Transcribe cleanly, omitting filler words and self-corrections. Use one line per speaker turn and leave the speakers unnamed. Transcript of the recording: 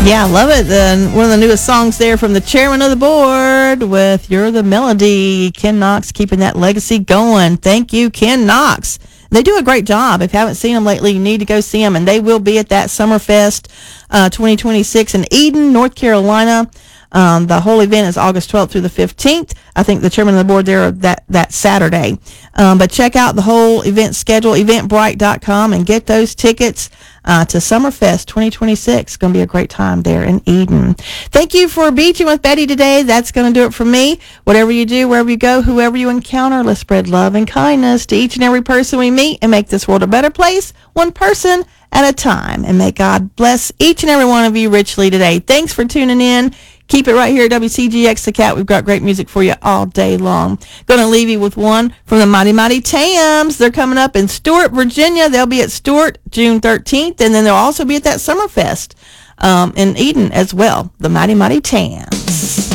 Yeah, I love it. One of the newest songs there from the chairman of the board with You're the Melody. Ken Knox keeping that legacy going. Thank you, Ken Knox. They do a great job. If you haven't seen them lately, you need to go see them. And they will be at that Summerfest 2026 in Eden, North Carolina. The whole event is August 12th through the 15th. I think the chairman of the board there that Saturday. But check out the whole event schedule, eventbrite.com, and get those tickets to Summerfest 2026. It's going to be a great time there in Eden. Thank you for beaching with Betty today. That's going to do it for me. Whatever you do, wherever you go, whoever you encounter, let's spread love and kindness to each and every person we meet and make this world a better place, one person at a time. And may God bless each and every one of you richly today. Thanks for tuning in. Keep it right here at WCGX The Cat. We've got great music for you all day long. Going to leave you with one from the Mighty Mighty Tams. They're coming up in Stuart, Virginia. They'll be at Stuart June 13th, and then they'll also be at that Summerfest in Eden as well. The Mighty Mighty Tams.